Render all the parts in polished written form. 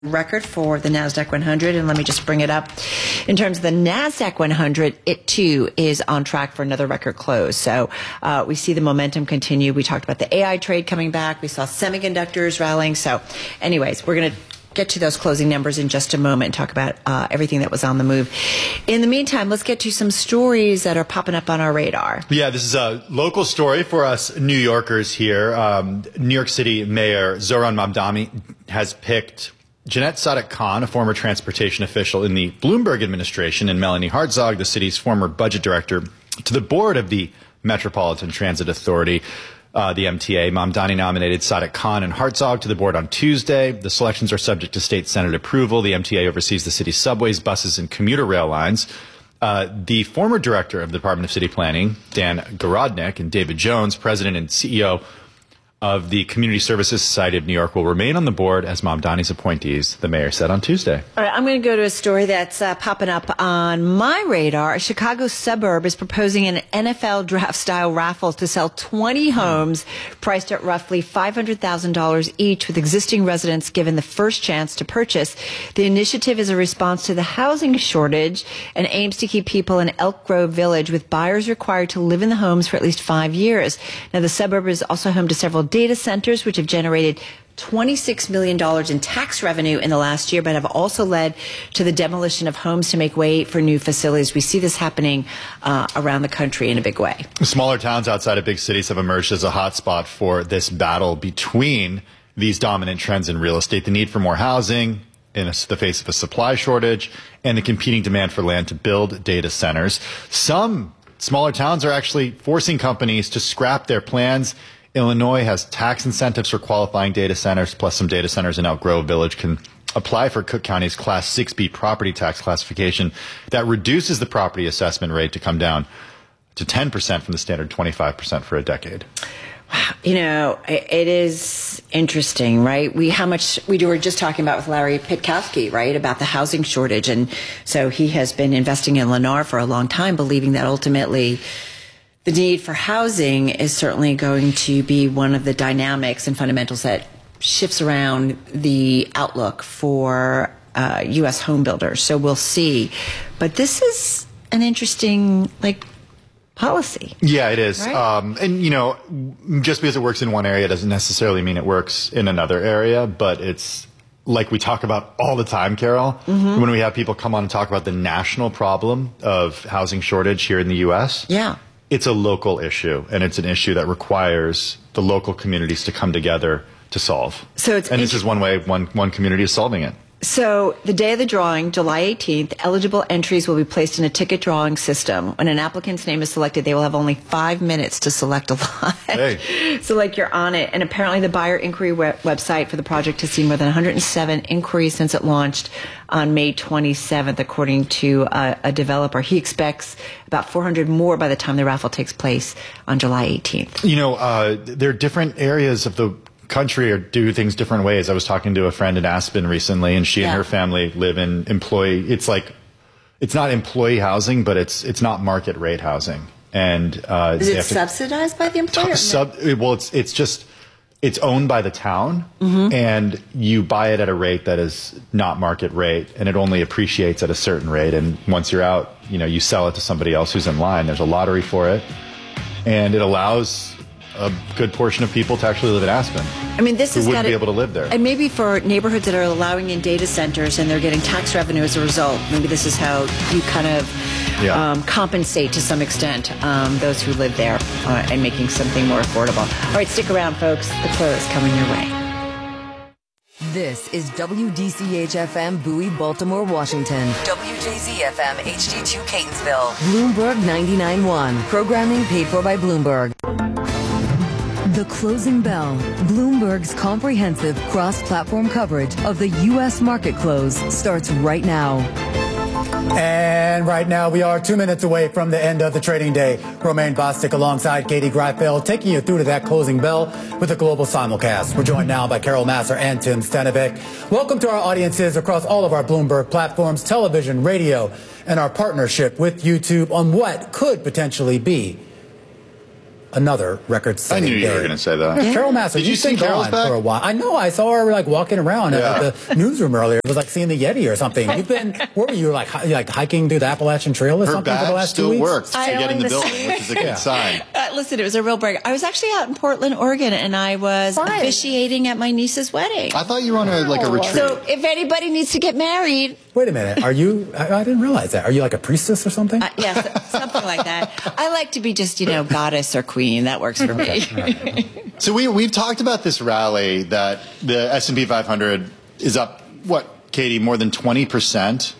record for the NASDAQ 100, and let me just bring it up. In terms of the NASDAQ 100, it too is on track for another record close. So we see the momentum continue. We talked about the AI trade coming back. We saw semiconductors rallying. So anyways, we're going to get to those closing numbers in just a moment and talk about everything that was on the move. In the meantime, let's get to some stories that are popping up on our radar. Yeah, this is a local story for us New Yorkers here. New York City Mayor Zohran Mamdani has picked Jeanette Sadik-Khan, a former transportation official in the Bloomberg administration, and Melanie Hartzog, the city's former budget director, to the board of the Metropolitan Transit Authority, the MTA. Mamdani nominated Sadik-Khan and Hartzog to the board on Tuesday. The selections are subject to state Senate approval. The MTA oversees the city's subways, buses, and commuter rail lines. The former director of the Department of City Planning, Dan Garodnick, and David Jones, president and CEO of the Community Services Society of New York, will remain on the board as Mamdani's appointees, the mayor said on Tuesday. All right, I'm going to go to a story that's popping up on my radar. A Chicago suburb is proposing an NFL draft-style raffle to sell 20 homes priced at roughly $500,000 each, with existing residents given the first chance to purchase. The initiative is a response to the housing shortage and aims to keep people in Elk Grove Village, with buyers required to live in the homes for at least 5 years. Now, the suburb is also home to several data centers, which have generated $26 million in tax revenue in the last year, but have also led to the demolition of homes to make way for new facilities. We see this happening around the country in a big way. Smaller towns outside of big cities have emerged as a hotspot for this battle between these dominant trends in real estate: the need for more housing in the face of a supply shortage and the competing demand for land to build data centers. Some smaller towns are actually forcing companies to scrap their plans. Illinois has tax incentives for qualifying data centers, plus some data centers in Elk Grove Village can apply for Cook County's Class 6B property tax classification that reduces the property assessment rate to come down to 10% from the standard 25% for a decade. You know, it is interesting, right? We were just talking about with Larry Pitkowski, right, about the housing shortage. And so he has been investing in Lennar for a long time, believing that ultimately the need for housing is certainly going to be one of the dynamics and fundamentals that shifts around the outlook for U.S. home builders. So we'll see. But this is an interesting, policy. Yeah, it is. Right? And, you know, just because it works in one area doesn't necessarily mean it works in another area. But it's like we talk about all the time, Carol, when we have people come on and talk about the national problem of housing shortage here in the U.S. Yeah. It's a local issue, and it's an issue that requires the local communities to come together to solve. And this is one way one community is solving it. So the day of the drawing, July 18th, eligible entries will be placed in a ticket drawing system. When an applicant's name is selected, they will have only 5 minutes to select a lot. Hey. So you're on it. And apparently the buyer inquiry website for the project has seen more than 107 inquiries since it launched on May 27th, according to a developer. He expects about 400 more by the time the raffle takes place on July 18th. You know, there are different areas of the country or do things different ways. I was talking to a friend in Aspen recently, and she and her family live in it's not employee housing, but it's not market rate housing. And is it subsidized by the employer? Well, it's owned by the town, and you buy it at a rate that is not market rate, and it only appreciates at a certain rate. And once you're out, you sell it to somebody else who's in line. There's a lottery for it, and it allows a good portion of people to actually live in Aspen. I mean, this is wouldn't be able to live there. And maybe for neighborhoods that are allowing in data centers and they're getting tax revenue as a result, maybe this is how you kind of compensate to some extent those who live there and making something more affordable. All right, stick around, folks. The close coming your way. This is WDCH-FM Bowie, Baltimore, Washington. WJZ-FM HD2 Catonsville. Bloomberg 99.1. Programming paid for by Bloomberg. The Closing Bell, Bloomberg's comprehensive cross-platform coverage of the U.S. market close, starts right now. And right now, we are 2 minutes away from the end of the trading day. Romaine Bostick alongside Katie Greifeld taking you through to that closing bell with a global simulcast. We're joined now by Carol Massar and Tim Stanovic. Welcome to our audiences across all of our Bloomberg platforms, television, radio, and our partnership with YouTube on what could potentially be another I record-setting knew you day. were going to say that. Yeah. Carol Massar, Did you see been Carol's gone back? for a while. I know. I saw her like walking around at the newsroom earlier. It was like seeing the Yeti or something. You've been, where were you, like hiking through the Appalachian Trail or Her something for the badge last 2 still weeks? works to get in the building, same. which is a good sign. Listen, it was a real break. I was actually out in Portland, Oregon, and I was Fun. officiating at my niece's wedding. I thought you were on a retreat. So if anybody needs to get married, Wait a minute. Are you, I didn't realize that. Are you like a priestess or something? yes, something like that. I like to be just, goddess or queen. That works for me. So we've talked about this rally that the S&P 500 is up, what, Katie, more than 20%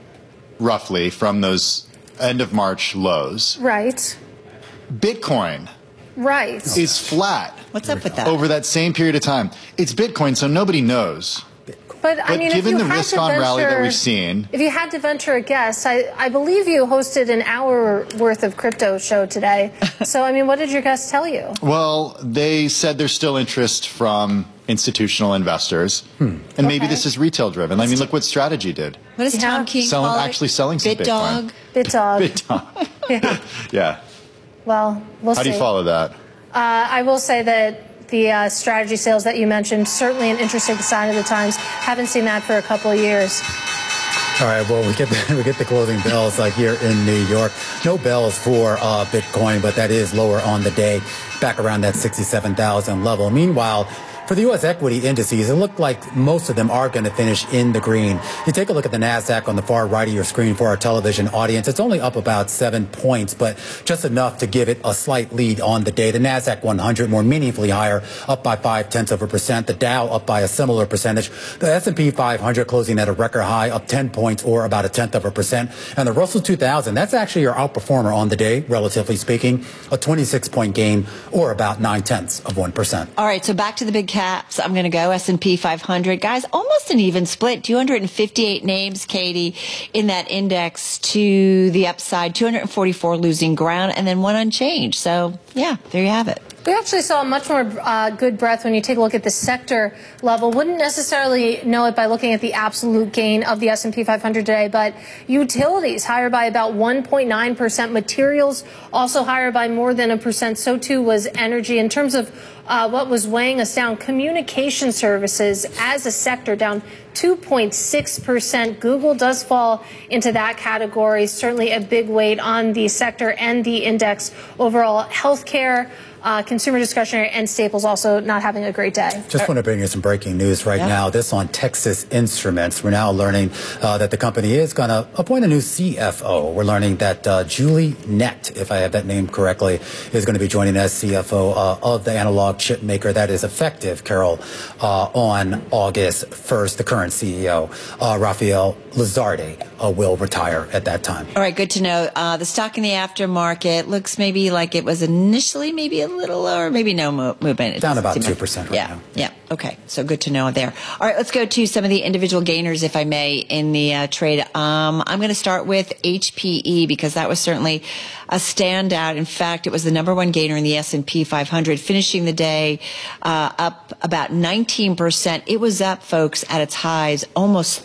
roughly from those end of March lows. Right. Bitcoin Right. is flat What's up with that? over that same period of time. It's Bitcoin, so nobody knows. But I But mean, given if you the had risk to on rally that venture- we've seen, If you had to venture a guess, I believe you hosted an hour worth of crypto show today. So, I mean, what did your guests tell you? well, they said there's still interest from institutional investors, and maybe Okay. this is retail driven. I mean, look what Strategy did. What does Tom Yeah. King call it? Actually selling some BitDog? BitDog. Bitcoin. Yeah. Well, we'll How see. do you follow that? I will say that the strategy sales that you mentioned, certainly an interesting sign of the times. Haven't seen that for a couple of years. All right, well, we get the closing bells like here in New York. No bells for Bitcoin, but that is lower on the day, back around that 67,000 level. Meanwhile, for the U.S. equity indices, it looked like most of them are going to finish in the green. You take a look at the NASDAQ on the far right of your screen for our television audience. It's only up about 7 points, but just enough to give it a slight lead on the day. The NASDAQ 100 more meaningfully higher, up by 0.5%. The Dow up by a similar percentage. The S&P 500 closing at a record high, up 10 points or about 0.1%. And the Russell 2000, that's actually your outperformer on the day, relatively speaking, a 26-point gain or about 0.9%. All right, so back to the big caps. I'm going to go S&P 500. Guys, almost an even split. 258 names, Katie, in that index to the upside. 244 losing ground, and then one unchanged. So, yeah, there you have it. We actually saw much more good breadth when you take a look at the sector level. Wouldn't necessarily know it by looking at the absolute gain of the S&P 500 today, but utilities higher by about 1.9%. Materials also higher by more than 1%. So too was energy. In terms of what was weighing us down, communication services as a sector down 2.6%. Google does fall into that category. Certainly a big weight on the sector and the index. Overall, healthcare, consumer discretionary, and staples also not having a great day. Just want to bring you some breaking news right now. This on Texas Instruments. We're now learning that the company is going to appoint a new CFO. We're learning that Julie Nett, if I have that name correctly, is going to be joining as CFO of the analog chip maker. That is effective, Carol, on August 1st. The current CEO, Rafael Lizardi, will retire at that time. All right, good to know. The stock in the aftermarket looks maybe like it was initially maybe a little lower, maybe no movement. It Down about doesn't seem 2% right yeah, now. Yeah, okay. So good to know there. All right, let's go to some of the individual gainers, if I may, in the trade. I'm going to start with HPE because that was certainly a standout. In fact, it was the number one gainer in the S&P 500, finishing the day up about 19%. It was up, folks, at its highs, almost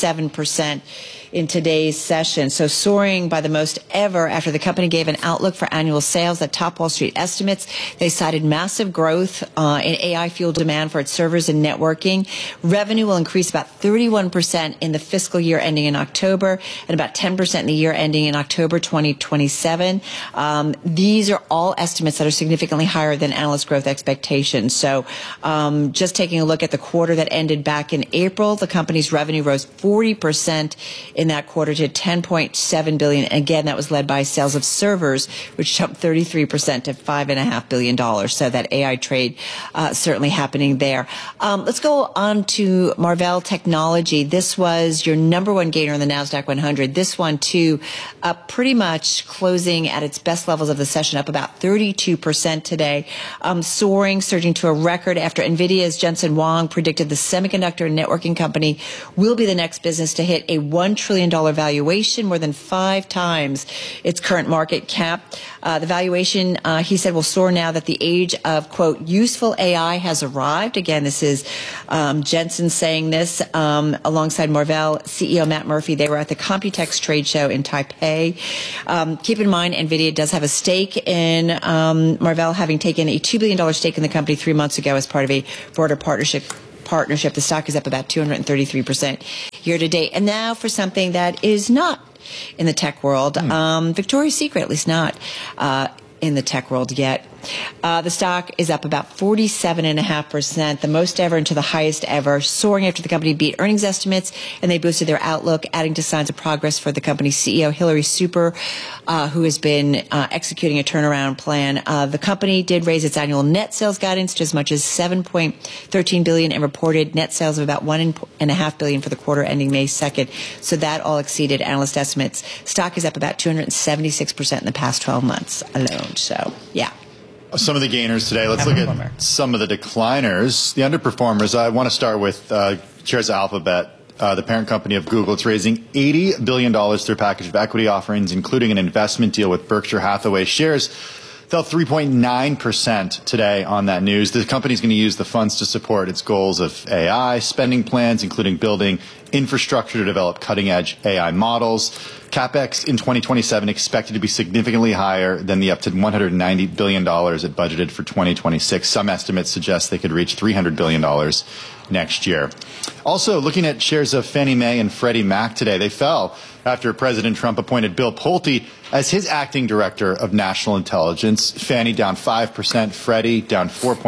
37% in today's session. So soaring by the most ever after the company gave an outlook for annual sales that topped Wall Street estimates. They cited massive growth in AI-fueled demand for its servers and networking. Revenue will increase about 31% in the fiscal year ending in October and about 10% in the year ending in October 2027. These are all estimates that are significantly higher than analyst growth expectations. So just taking a look at the quarter that ended back in April, the company's revenue rose 40% in that quarter to $10.7 billion. Again, that was led by sales of servers, which jumped 33% to $5.5 billion. So that AI trade certainly happening there. Let's go on to Marvell Technology. This was your number one gainer in the NASDAQ 100. This one, too, pretty much closing at its best levels of the session, up about 32% today. Soaring, surging to a record after NVIDIA's Jensen Huang predicted the semiconductor and networking company will be the next business to hit a $1 trillion trillion valuation, more than 5 times its current market cap. The valuation, he said, will soar now that the age of, quote, useful AI has arrived. Again, this is Jensen saying this alongside Marvell CEO Matt Murphy. They were at the Computex trade show in Taipei. Keep in mind, NVIDIA does have a stake in Marvell, having taken a $2 billion stake in the company 3 months ago as part of a broader partnership. The stock is up about 233% year to date. And now for something that is not in the tech world, Victoria's Secret, at least not in the tech world yet. The stock is up about 47.5%, the most ever into the highest ever, soaring after the company beat earnings estimates, and they boosted their outlook, adding to signs of progress for the company's CEO, Hilary Super, who has been executing a turnaround plan. The company did raise its annual net sales guidance to as much as $7.13 billion and reported net sales of about $1.5 billion for the quarter ending May 2nd. So that all exceeded analyst estimates. Stock is up about 276% in the past 12 months alone. So, yeah. Some of the gainers today. Let's look at some of the decliners. The underperformers, I want to start with shares of Alphabet, the parent company of Google. It's raising $80 billion through a package of equity offerings, including an investment deal with Berkshire Hathaway. Shares fell 3.9% today on that news. The company's going to use the funds to support its goals of AI spending plans, including building infrastructure to develop cutting-edge AI models. CapEx in 2027 expected to be significantly higher than the up to $190 billion it budgeted for 2026. Some estimates suggest they could reach $300 billion next year. Also, looking at shares of Fannie Mae and Freddie Mac today, they fell after President Trump appointed Bill Pulte as his acting director of national intelligence. Fannie down 5%, Freddie down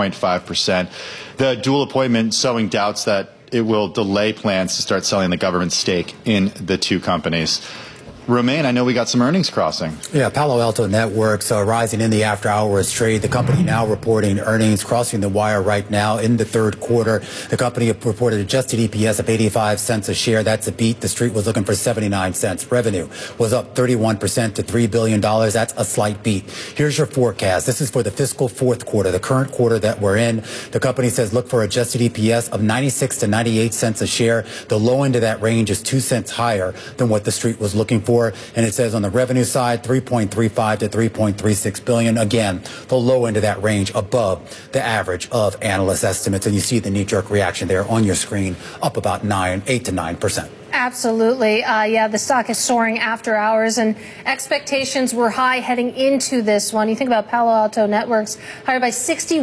4.5%. The dual appointment sowing doubts that it will delay plans to start selling the government's stake in the two companies. Romain, I know we got some earnings crossing. Yeah, Palo Alto Networks rising in the after-hours trade. The company now reporting earnings crossing the wire right now in the third quarter. The company reported adjusted EPS of 85 cents a share. That's a beat. The street was looking for 79 cents. Revenue was up 31% to $3 billion. That's a slight beat. Here's your forecast. This is for the fiscal fourth quarter, the current quarter that we're in. The company says look for adjusted EPS of 96 to 98 cents a share. The low end of that range is 2 cents higher than what the street was looking for. And it says on the revenue side, 3.35 to 3.36 billion. Again, the low end of that range above the average of analyst estimates. And you see the knee-jerk reaction there on your screen, up about 8 to 9%. Absolutely. Yeah, the stock is soaring after hours, and expectations were high heading into this one. You think about Palo Alto Networks, higher by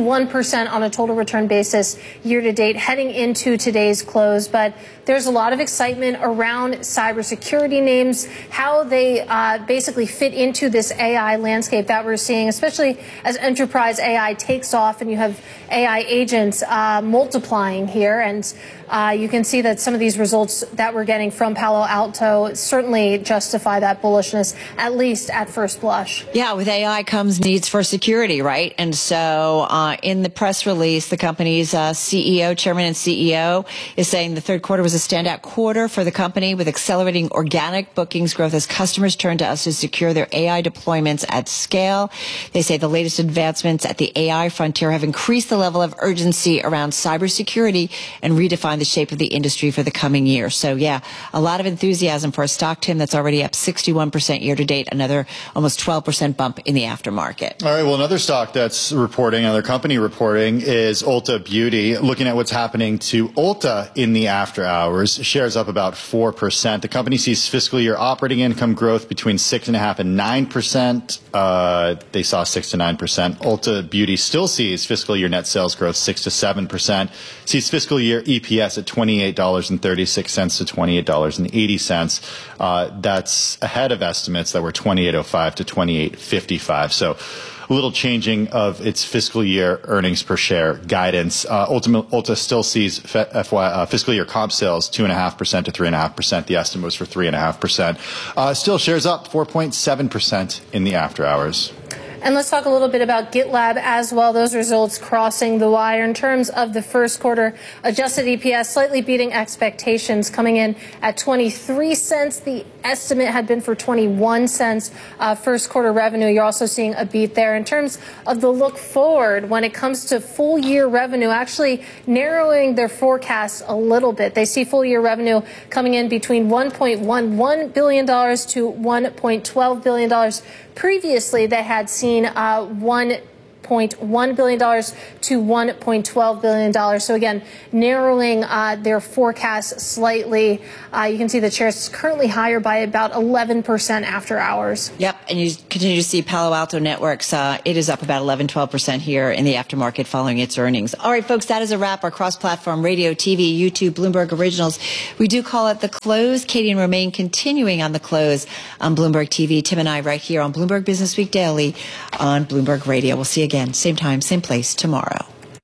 61% on a total return basis year to date, heading into today's close. But there's a lot of excitement around cybersecurity names, how they basically fit into this AI landscape that we're seeing, especially as enterprise AI takes off and you have AI agents multiplying here. And you can see that some of these results that we're getting from Palo Alto certainly justify that bullishness, at least at first blush. Yeah, with AI comes needs for security, right? And so in the press release, the company's chairman and CEO is saying the third quarter was a standout quarter for the company with accelerating organic bookings growth as customers turn to us to secure their AI deployments at scale. They say the latest advancements at the AI frontier have increased the level of urgency around cybersecurity and redefined the shape of the industry for the coming year. So yeah, a lot of enthusiasm for a stock, Tim, that's already up 61% year to date, another almost 12% bump in the aftermarket. All right, well, another stock that's reporting, another company reporting is Ulta Beauty. Looking at what's happening to Ulta in the after hours, shares up about 4%. The company sees fiscal year operating income growth between 6.5% and 9%. They saw 6 to 9%. Ulta Beauty still sees fiscal year net sales growth 6 to 7%. Sees fiscal year EPS at $28.36 to $28.80. That's ahead of estimates that were $28.05 to $28.55. So a little changing of its fiscal year earnings per share guidance. Ulta still sees fiscal year comp sales 2.5% to 3.5%. The estimate was for 3.5%. Still shares up 4.7% in the after hours. And let's talk a little bit about GitLab as well. Those results crossing the wire in terms of the first quarter adjusted EPS, slightly beating expectations, coming in at 23 cents. The estimate had been for 21 cents. First quarter revenue, you're also seeing a beat there. In terms of the look forward, when it comes to full year revenue, actually narrowing their forecast a little bit. They see full year revenue coming in between $1.11 billion to $1.12 billion. Previously, they had seen $1.1 billion to $1.12 billion. So again, narrowing their forecast slightly. You can see the shares currently higher by about 11% after hours. Yep, and you continue to see Palo Alto Networks. It is up about 11-12% here in the aftermarket following its earnings. All right, folks, that is a wrap. Our cross-platform radio, TV, YouTube, Bloomberg Originals. We do call it The Close. Katie and Romaine continuing on The Close on Bloomberg TV. Tim and I right here on Bloomberg Business Week Daily on Bloomberg Radio. We'll see you again, same time, same place tomorrow.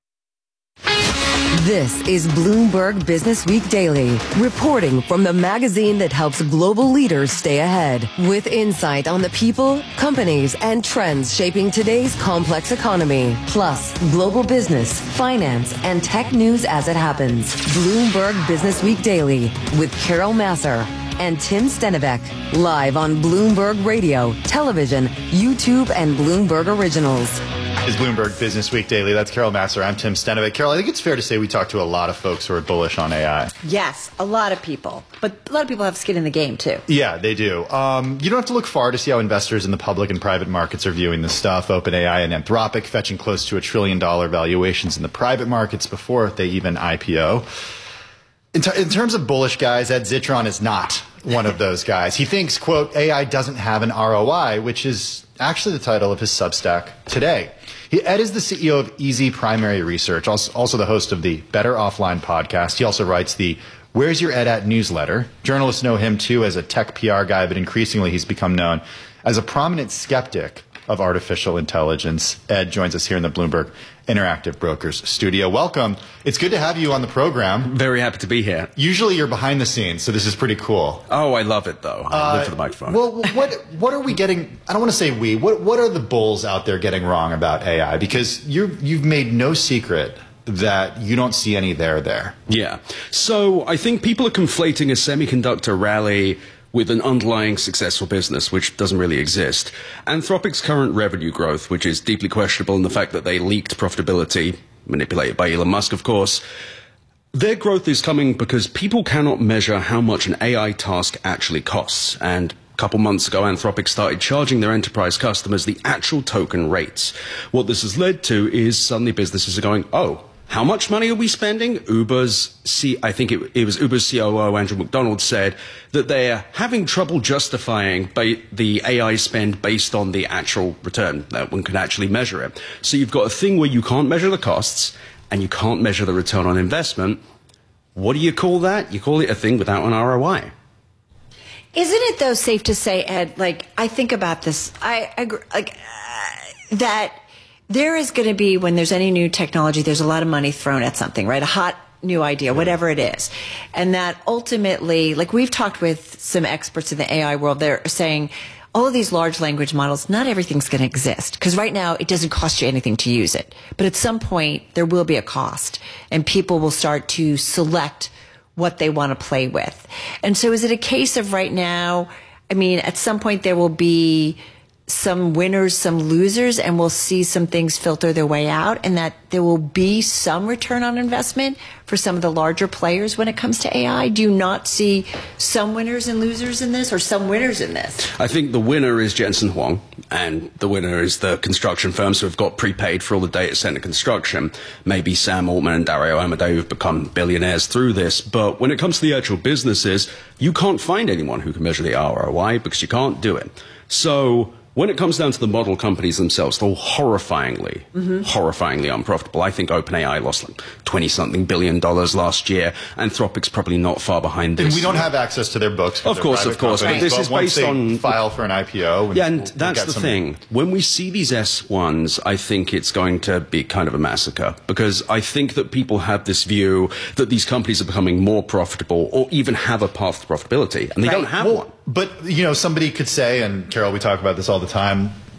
This is Bloomberg Business Week Daily, reporting from the magazine that helps global leaders stay ahead, with insight on the people, companies, and trends shaping today's complex economy, plus global business, finance, and tech news as it happens. Bloomberg Business Week Daily with Carol Massar and Tim Stenivek, live on Bloomberg Radio, television, YouTube, and Bloomberg Originals. Is Bloomberg Business Week Daily. That's Carol Massar. I'm Tim Stenivek. Carol, I think it's fair to say we talk to a lot of folks who are bullish on AI. Yes, a lot of people. But a lot of people have skin in the game, too. Yeah, they do. You don't have to look far to see how investors in the public and private markets are viewing this stuff. OpenAI and Anthropic fetching close to $1 trillion valuations in the private markets before they even IPO. In terms of bullish guys, Ed Zitron is not one of those guys. He thinks, quote, AI doesn't have an ROI, which is actually the title of his Substack today. Ed is the CEO of Easy Primary Research, also the host of the Better Offline podcast. He also writes the Where's Your Ed At newsletter. Journalists know him, too, as a tech PR guy, but increasingly he's become known as a prominent skeptic of artificial intelligence. Ed joins us here in the Bloomberg Interactive Brokers studio. Welcome. It's good to have you on the program. Very happy to be here. Usually you're behind the scenes, so this is pretty cool. Oh, I love it, though. I live for the microphone. Well, what are we getting? I don't want to say we. What are the bulls out there getting wrong about AI? Because you've made no secret that you don't see any there. Yeah. So I think people are conflating a semiconductor rally with an underlying successful business, which doesn't really exist. Anthropic's current revenue growth, which is deeply questionable in the fact that they leaked profitability, manipulated by Elon Musk, of course, their growth is coming because people cannot measure how much an AI task actually costs. And a couple months ago, Anthropic started charging their enterprise customers the actual token rates. What this has led to is suddenly businesses are going, oh, how much money are we spending? I think it was Uber's COO, Andrew McDonald, said that they're having trouble justifying the AI spend based on the actual return, that one can actually measure it. So you've got a thing where you can't measure the costs and you can't measure the return on investment. What do you call that? You call it a thing without an ROI. Isn't it, though, safe to say, Ed, like, I think about this, I agree, that there is going to be, when there's any new technology, there's a lot of money thrown at something, right? A hot new idea, whatever it is. And that ultimately, like we've talked with some experts in the AI world, they're saying all of these large language models, not everything's going to exist. Because right now, it doesn't cost you anything to use it. But at some point, there will be a cost. And people will start to select what they want to play with. And so is it a case of right now, I mean, at some point there will be some winners, some losers, and we'll see some things filter their way out, and that there will be some return on investment for some of the larger players when it comes to AI? Do you not see some winners and losers in this, or some winners in this? I think the winner is Jensen Huang, and the winner is the construction firms who have got prepaid for all the data center construction. Maybe Sam Altman and Dario Amodei who've become billionaires through this. But when it comes to the actual businesses, you can't find anyone who can measure the ROI because you can't do it. So when it comes down to the model companies themselves, they're all horrifyingly unprofitable. I think OpenAI lost like $20-something billion last year. Anthropic's probably not far behind this. And we don't have access to their books. Of course. But this is based on file for an IPO. Yeah, and that's the thing. When we see these S1s, I think it's going to be kind of a massacre, because I think that people have this view that these companies are becoming more profitable or even have a path to profitability, and they don't have one. But, somebody could say, and Carol, we talk about this all the time,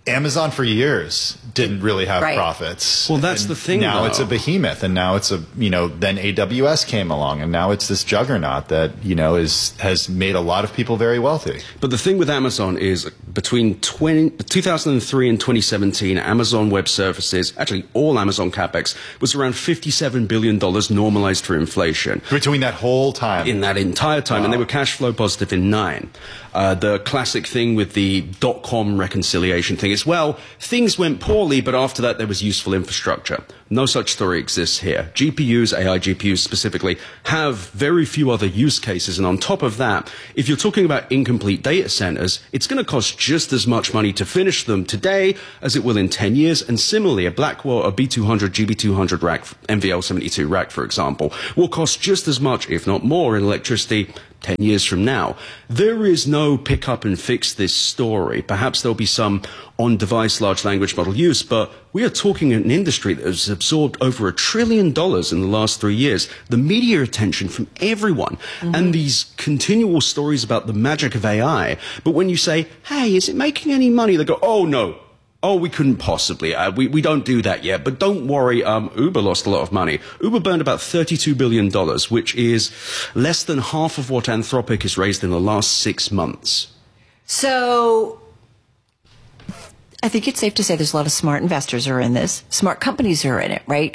Amazon for years didn't really have Right. profits. Well, that's And the thing, Now though. it's a behemoth, and now it's then AWS came along, and now it's this juggernaut that, has made a lot of people very wealthy. But the thing with Amazon is between 2003 and 2017, Amazon Web Services, actually all Amazon CapEx, was around $57 billion normalized for inflation. Between that whole time. In that entire time, and they Wow. were cash flow positive in 9. The classic thing with the dot-com reconciliation thing is, well, things went poorly, but after that there was useful infrastructure. No such story exists here. GPUs, AI GPUs specifically, have very few other use cases, and on top of that, if you're talking about incomplete data centers, it's going to cost just as much money to finish them today as it will in 10 years, and similarly, a Blackwell, a B200, GB200 rack, NVL72 rack, for example, will cost just as much, if not more, in electricity 10 years from now. There is no pick up and fix this story. Perhaps there'll be some on-device large language model use, but we are talking an industry that has absorbed over $1 trillion in the last 3 years. The media attention from everyone and these continual stories about the magic of AI. But when you say, hey, is it making any money? They go, oh, no. Oh, we couldn't possibly. We don't do that yet. But don't worry, Uber lost a lot of money. Uber burned about $32 billion, which is less than half of what Anthropic has raised in the last 6 months. So I think it's safe to say there's a lot of smart investors who are in this, smart companies who are in it, right?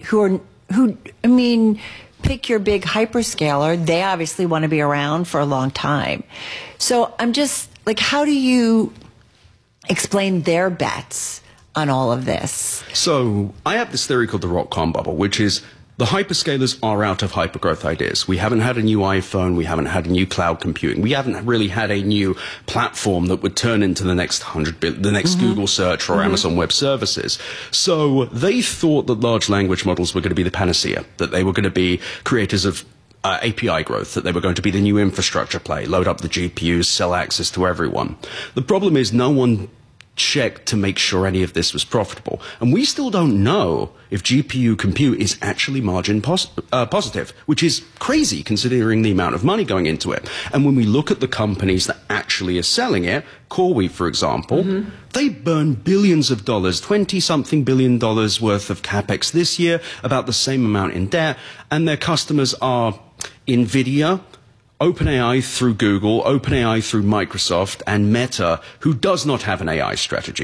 Pick your big hyperscaler. They obviously want to be around for a long time. So I'm just like, how do you explain their bets on all of this? So I have this theory called the Rock-Com bubble, which is the hyperscalers are out of hypergrowth ideas. We haven't had a new iPhone. We haven't had a new cloud computing. We haven't really had a new platform that would turn into the next the next Google search or Amazon Web Services. So they thought that large language models were going to be the panacea, that they were going to be creators of API growth, that they were going to be the new infrastructure play, load up the GPUs, sell access to everyone. The problem is no one checked to make sure any of this was profitable. And we still don't know if GPU compute is actually margin positive, which is crazy considering the amount of money going into it. And when we look at the companies that actually are selling it, CoreWeave, for example, they burn billions of dollars, 20-something billion dollars worth of CapEx this year, about the same amount in debt, and their customers are NVIDIA, OpenAI through Google, OpenAI through Microsoft, and Meta, who does not have an AI strategy.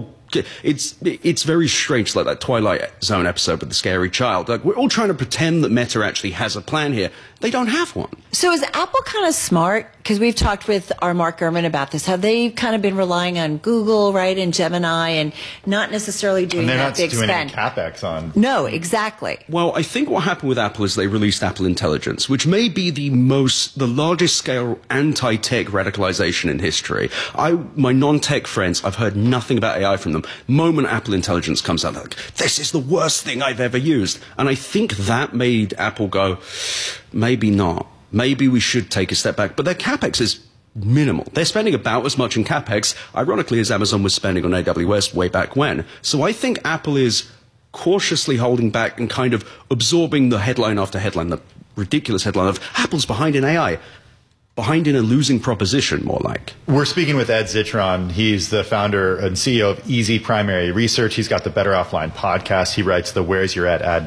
It's very strange, like that Twilight Zone episode with the scary child. Like, we're all trying to pretend that Meta actually has a plan here. They don't have one. So is Apple kind of smart? Because we've talked with our Mark Gurman about this. Have they kind of been relying on Google, right, and Gemini, and not necessarily doing that big spend? And they're not doing any CapEx on. No, exactly. Well, I think what happened with Apple is they released Apple Intelligence, which may be the largest scale anti-tech radicalization in history. My non-tech friends, I've heard nothing about AI from them. Moment Apple Intelligence comes out, they're like, this is the worst thing I've ever used. And I think that made Apple go, maybe not. Maybe we should take a step back. But their CapEx is minimal. They're spending about as much in CapEx, ironically, as Amazon was spending on AWS way back when. So I think Apple is cautiously holding back and kind of absorbing the headline after headline, the ridiculous headline of Apple's behind in AI. Behind in a losing proposition, more like. We're speaking with Ed Zitron. He's the founder and CEO of Easy Primary Research. He's got the Better Offline podcast. He writes the Where's Your Ed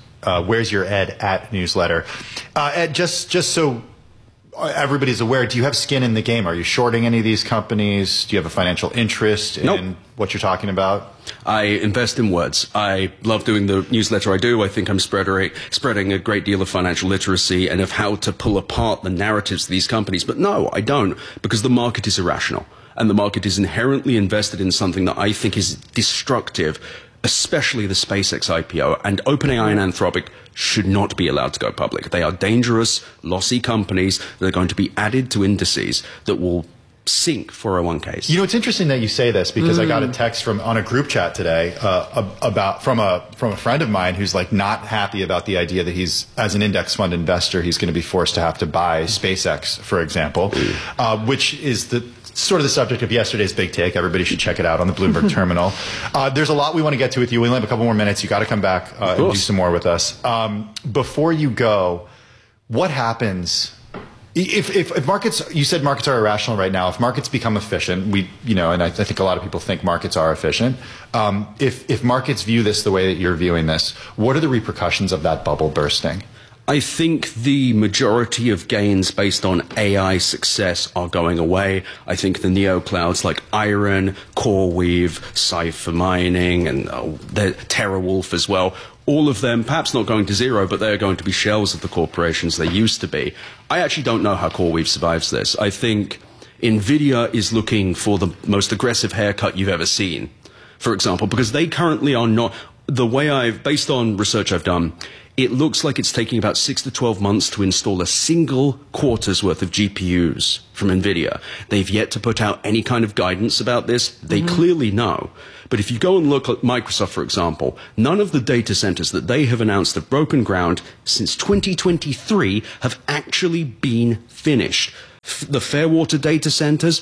newsletter. Ed, just so everybody's aware, do you have skin in the game? Are you shorting any of these companies? Do you have a financial interest in what you're talking about? I invest in words. I love doing the newsletter I do. I think I'm spreading a great deal of financial literacy and of how to pull apart the narratives of these companies. But no, I don't, because the market is irrational. And the market is inherently invested in something that I think is destructive, especially the SpaceX IPO. And OpenAI and Anthropic should not be allowed to go public. They are dangerous, lossy companies that are going to be added to indices that will sink 401ks. You know, it's interesting that you say this, because I got a text on a group chat today from a friend of mine who's like not happy about the idea that he's, as an index fund investor, he's going to be forced to have to buy SpaceX, for example, which is sort of the subject of yesterday's big take. Everybody should check it out on the Bloomberg terminal. There's a lot we want to get to with you. We only have a couple more minutes. You got to come back and do some more with us. Before you go, what happens If markets, you said markets are irrational right now. If markets become efficient, and I think a lot of people think markets are efficient. If markets view this the way that you're viewing this, what are the repercussions of that bubble bursting? I think the majority of gains based on AI success are going away. I think the neo clouds like Iron, CoreWeave, Cypher Mining, and TeraWulf as well, all of them, perhaps not going to zero, but they're going to be shells of the corporations they used to be. I actually don't know how CoreWeave survives this. I think NVIDIA is looking for the most aggressive haircut you've ever seen, for example, because they currently are not, based on research I've done, it looks like it's taking about 6 to 12 months to install a single quarter's worth of GPUs from NVIDIA. They've yet to put out any kind of guidance about this. They clearly know. But if you go and look at Microsoft, for example, none of the data centers that they have announced have broken ground since 2023 have actually been finished. The Fairwater data centers,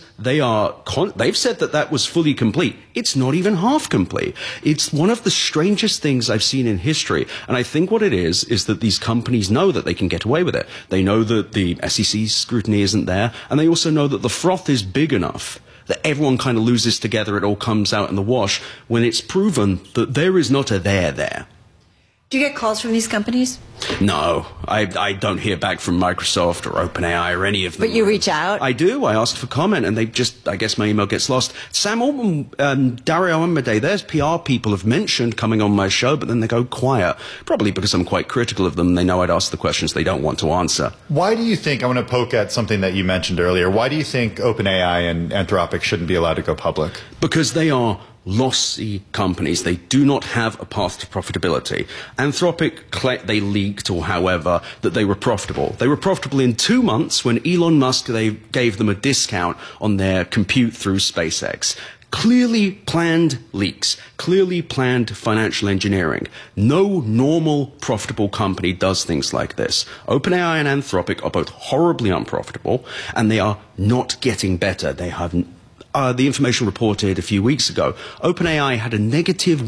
they've said that was fully complete. It's not even half complete. It's one of the strangest things I've seen in history. And I think what it is that these companies know that they can get away with it. They know that the SEC scrutiny isn't there. And they also know that the froth is big enough that everyone kind of loses together. It all comes out in the wash when it's proven that there is not a there. Do you get calls from these companies? No, I don't hear back from Microsoft or OpenAI or any of them. But you reach out? I do. I ask for comment, and I guess my email gets lost. Sam Altman, Dario Amodei, there's PR people have mentioned coming on my show, but then they go quiet. Probably because I'm quite critical of them. They know I'd ask the questions they don't want to answer. Why do you think, I want to poke at something that you mentioned earlier, why do you think OpenAI and Anthropic shouldn't be allowed to go public? Because they are lossy companies. They do not have a path to profitability. Anthropic, they leaked, or however, that they were profitable. They were profitable in 2 months when Elon Musk, they gave them a discount on their compute through SpaceX. Clearly planned leaks, clearly planned financial engineering. No normal profitable company does things like this. OpenAI and Anthropic are both horribly unprofitable, and they are not getting better. They have the information reported a few weeks ago, OpenAI had a negative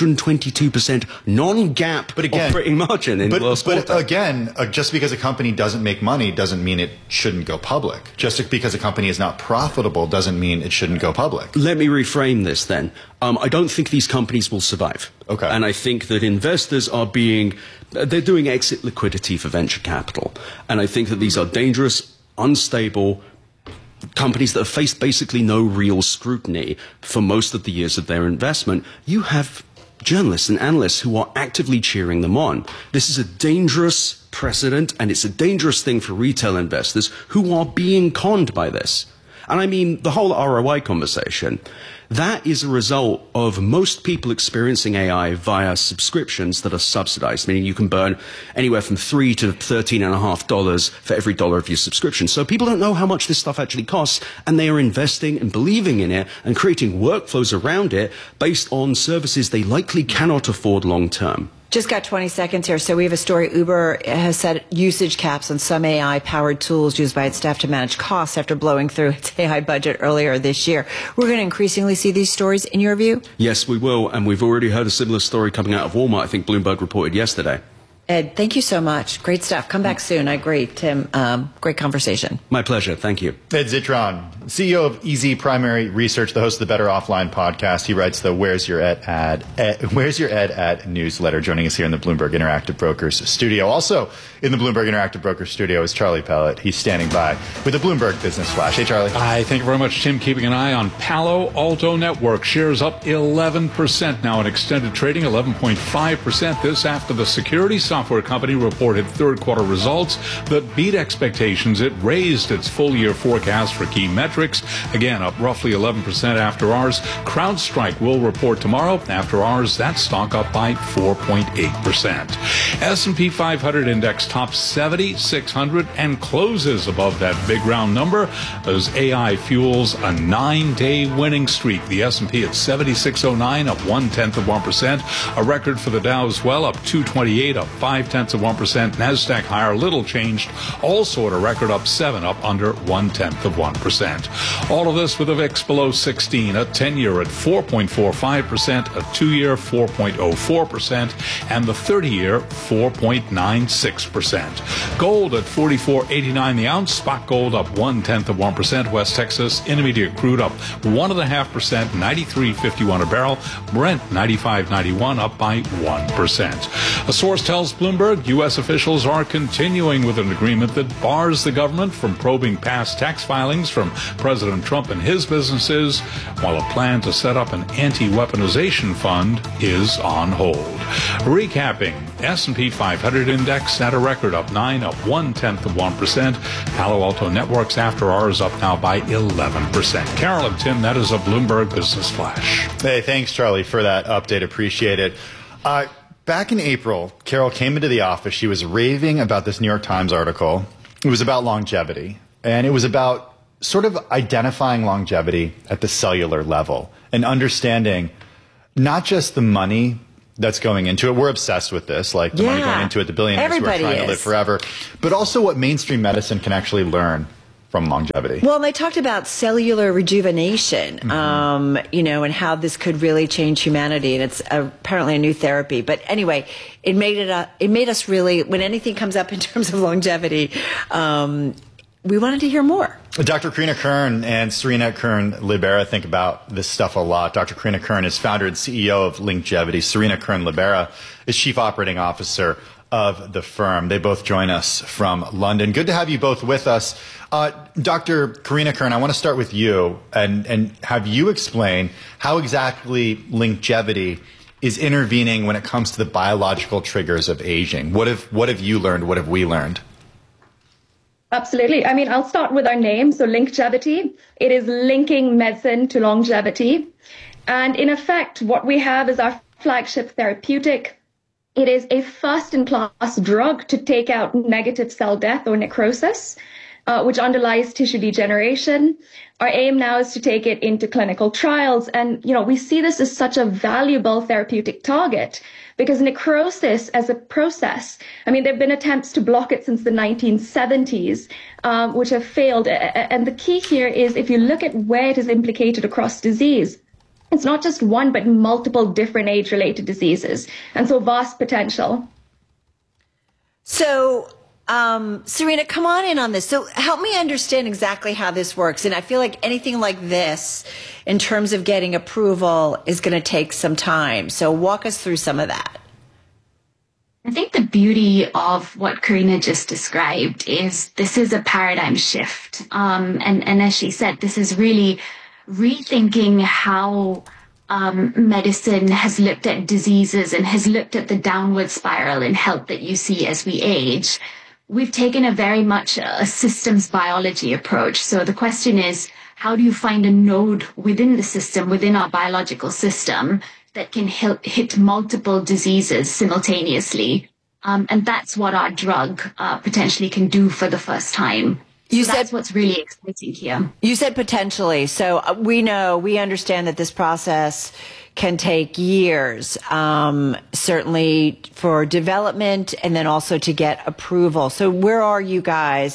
122% non-GAAP operating margin in the last quarter. But again, just because a company doesn't make money doesn't mean it shouldn't go public. Just because a company is not profitable doesn't mean it shouldn't go public. Let me reframe this then. I don't think these companies will survive. Okay. And I think that investors they're doing exit liquidity for venture capital. And I think that these are dangerous, unstable companies that have faced basically no real scrutiny for most of the years of their investment. You have journalists and analysts who are actively cheering them on. This is a dangerous precedent, and it's a dangerous thing for retail investors who are being conned by this. And I mean, the whole ROI conversation, that is a result of most people experiencing AI via subscriptions that are subsidized, meaning you can burn anywhere from $3 to $13.50 for every dollar of your subscription. So people don't know how much this stuff actually costs, and they are investing and believing in it and creating workflows around it based on services they likely cannot afford long term. Just got 20 seconds here. So we have a story. Uber has set usage caps on some AI-powered tools used by its staff to manage costs after blowing through its AI budget earlier this year. We're going to increasingly see these stories, in your view? Yes, we will. And we've already heard a similar story coming out of Walmart. I think Bloomberg reported yesterday. Ed, thank you so much. Great stuff. Come back soon. I agree, Tim. Great conversation. My pleasure. Thank you. Ed Zitron, CEO of EZ Primary Research, the host of the Better Offline podcast. He writes the Where's Your Ed ad newsletter, joining us here in the Bloomberg Interactive Brokers studio. Also in the Bloomberg Interactive Brokers studio is Charlie Pellet. He's standing by with the Bloomberg Business Flash. Hey, Charlie. Hi. Thank you very much, Tim. Keeping an eye on Palo Alto Networks. Shares up 11% now in extended trading, 11.5%. This after the security software company reported third quarter results that beat expectations. It raised its full year forecast for key metrics. Again, up roughly 11% after hours. CrowdStrike will report tomorrow. After hours, that stock up by 4.8%. S&P 500 index tops 7,600 and closes above that big round number as AI fuels a 9-day winning streak. The S&P at 7,609, up 0.1%. A record for the Dow as well, up 228, up 5 0.5%. NASDAQ higher, little changed. Also at a record up 7, up under 0.1%. All of this with a VIX below 16, a 10-year at 4.45%, a 2-year 4.04%, and the 30-year 4.96%. Gold at $44.89 the ounce. Spot gold up 0.1%. West Texas Intermediate crude up 1.5%, 93.51 a barrel. Brent 95.91, up by 1%. A source tells Bloomberg U.S. officials are continuing with an agreement that bars the government from probing past tax filings from President Trump and his businesses, while a plan to set up an anti-weaponization fund is on hold. Recapping, S&P 500 index at a record up 9, up 0.1%. Palo Alto Networks after hours up now by 11%. Carol and Tim, that is a Bloomberg Business Flash. Hey, thanks, Charlie, for that update. Appreciate it. Back in April, Carol came into the office. She was raving about this New York Times article. It was about longevity, and it was about sort of identifying longevity at the cellular level and understanding not just the money that's going into it. We're obsessed with this, like the money going into it, the billionaires who are trying to live forever, but also what mainstream medicine can actually learn from longevity. Well, they talked about cellular rejuvenation, and how this could really change humanity, and it's apparently a new therapy. But anyway, it made us really, when anything comes up in terms of longevity, we wanted to hear more. Dr. Karina Kern and Serena Kern-Libera think about this stuff a lot. Dr. Karina Kern is founder and CEO of Longevity. Serena Kern-Libera is chief operating officer of the firm. They both join us from London. Good to have you both with us. Dr. Karina Kern, I want to start with you and have you explain how exactly longevity is intervening when it comes to the biological triggers of aging. What have you learned? What have we learned? Absolutely. I mean, I'll start with our name. So Longevity, it is linking medicine to longevity. And in effect, what we have is our flagship therapeutic. It is a first-in-class drug to take out negative cell death or necrosis, which underlies tissue degeneration. Our aim now is to take it into clinical trials. And, we see this as such a valuable therapeutic target because necrosis as a process, I mean, there have been attempts to block it since the 1970s, which have failed. And the key here is if you look at where it is implicated across disease, it's not just one, but multiple different age-related diseases. And so vast potential. So, Serena, come on in on this. So help me understand exactly how this works. And I feel like anything like this, in terms of getting approval, is going to take some time. So walk us through some of that. I think the beauty of what Karina just described is this is a paradigm shift. And as she said, this is really rethinking how medicine has looked at diseases and has looked at the downward spiral in health that you see as we age. We've taken a very much a systems biology approach. So the question is, how do you find a node within the system, within our biological system, that can hit multiple diseases simultaneously? And that's what our drug potentially can do for the first time. That's what's really exciting here. You said potentially. So we understand that this process can take years, certainly for development and then also to get approval. So where are you guys,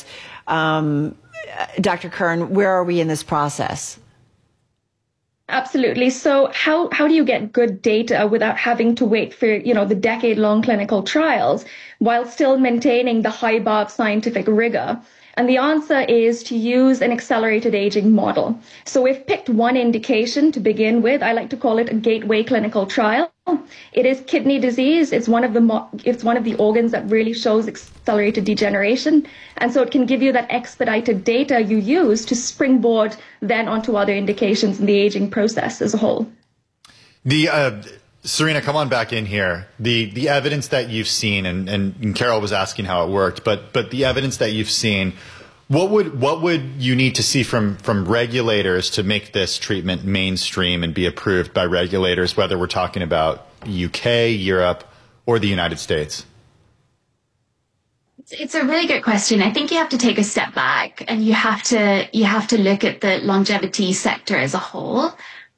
Dr. Kern, where are we in this process? Absolutely. So how do you get good data without having to wait for, the decade-long clinical trials while still maintaining the high bar of scientific rigor? And the answer is to use an accelerated aging model. So we've picked one indication to begin with. I like to call it a gateway clinical trial. It is kidney disease. It's one of the organs that really shows accelerated degeneration. And so it can give you that expedited data you use to springboard then onto other indications in the aging process as a whole. Serena, come on back in here. The evidence that you've seen, and Carol was asking how it worked, but the evidence that you've seen, what would you need to see from regulators to make this treatment mainstream and be approved by regulators, whether we're talking about UK, Europe, or the United States? It's a really good question. I think you have to take a step back and you have to look at the longevity sector as a whole.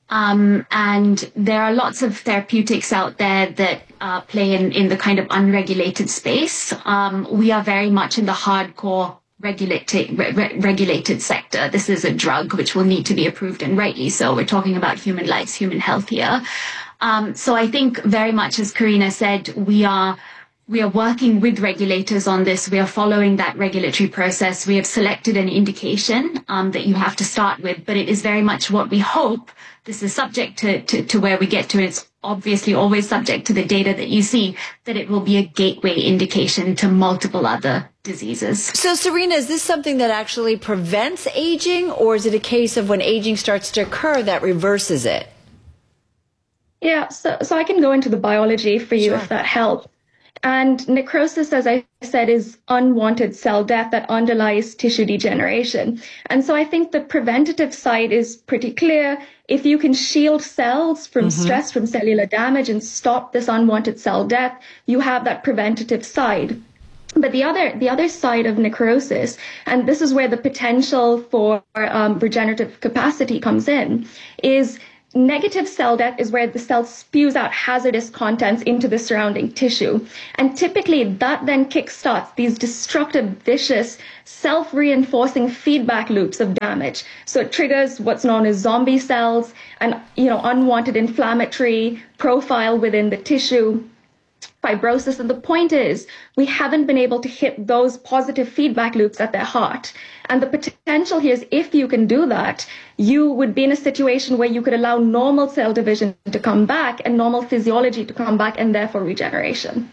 And there are lots of therapeutics out there that play in the kind of unregulated space. We are very much in the hardcore regulated sector. This is a drug which will need to be approved, and rightly so. We're talking about human lives, human health here. So I think very much, as Karina said, we are working with regulators on this. We are following that regulatory process. We have selected an indication that you have to start with, but it is very much what we hope. This is subject to where we get to. It's obviously always subject to the data that you see, that it will be a gateway indication to multiple other diseases. So, Serena, is this something that actually prevents aging, or is it a case of when aging starts to occur that reverses it? Yeah, so I can go into the biology for you if that helps. And necrosis, as I said, is unwanted cell death that underlies tissue degeneration. And so I think the preventative side is pretty clear. If you can shield cells from stress, from cellular damage, and stop this unwanted cell death, you have that preventative side. But the other side of necrosis, and this is where the potential for regenerative capacity comes in, is negative cell death is where the cell spews out hazardous contents into the surrounding tissue. And typically that then kickstarts these destructive, vicious, self-reinforcing feedback loops of damage. So it triggers what's known as zombie cells and, unwanted inflammatory profile within the tissue, fibrosis. And the point is, we haven't been able to hit those positive feedback loops at their heart. And the potential here is, if you can do that, you would be in a situation where you could allow normal cell division to come back and normal physiology to come back, and therefore regeneration.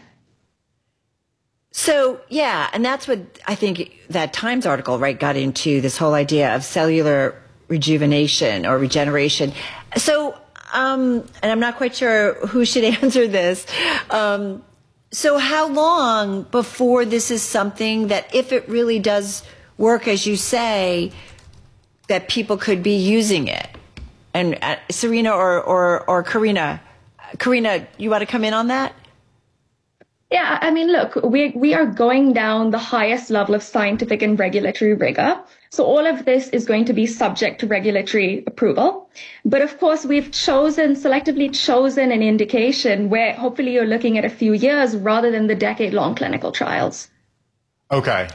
So, yeah, and that's what I think that Times article, right, got into, this whole idea of cellular rejuvenation or regeneration. So, and I'm not quite sure who should answer this. So how long before this is something that, if it really does work, as you say, that people could be using it? And Serena or Karina, you want to come in on that? Yeah, I mean, look, we are going down the highest level of scientific and regulatory rigor. So all of this is going to be subject to regulatory approval. But of course, we've selectively chosen an indication where hopefully you're looking at a few years rather than the decade-long clinical trials. Okay.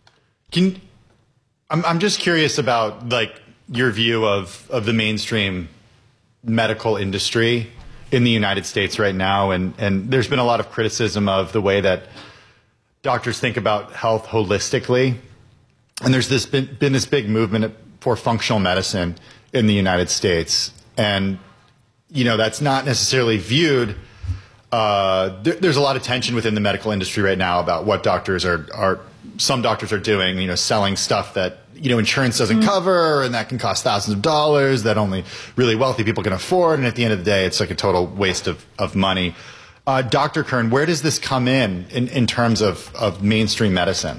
I'm just curious about, like, your view of the mainstream medical industry in the United States right now. And there's been a lot of criticism of the way that doctors think about health holistically. And there's been this big movement for functional medicine in the United States. And, that's not necessarily viewed. There's a lot of tension within the medical industry right now about what some doctors are doing, selling stuff that, insurance doesn't cover, and that can cost thousands of dollars that only really wealthy people can afford. And at the end of the day, it's like a total waste of money. Dr. Kern, where does this come in terms of mainstream medicine?